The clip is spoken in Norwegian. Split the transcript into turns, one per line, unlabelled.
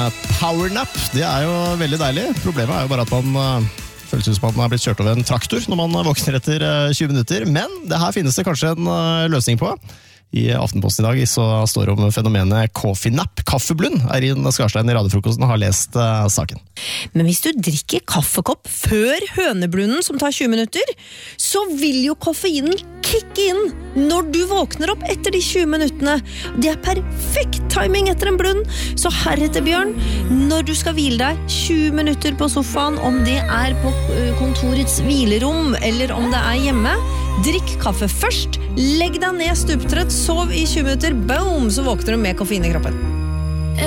powernap, det jo veldig deilig. Problemet jo bare at man føles ut som at man har blitt kjørt over en traktor når man våkner etter 20 minutter. Men det her finnes det kanskje en løsning på. I Aftenposten i dag så står det om fenomenet coffee nap, kaffeblund. Eirin Skarstein i Radiofrokosten har lest saken.
Men hvis du drikker kaffekopp før høneblunden som tar 20 minutter, så vil jo koffeinen kicke inn når du våkner opp etter de 20 minuttene. Det perfekt timing etter en blund. Så heretter, Bjørn, når du skal hvile deg 20 minutter på sofaen, om det på kontorets hvilerom eller om det hjemme, drikk kaffe først, legg deg ned stuptrøtt, sov i 20 minutter, boom, så våkner du med koffein i kroppen.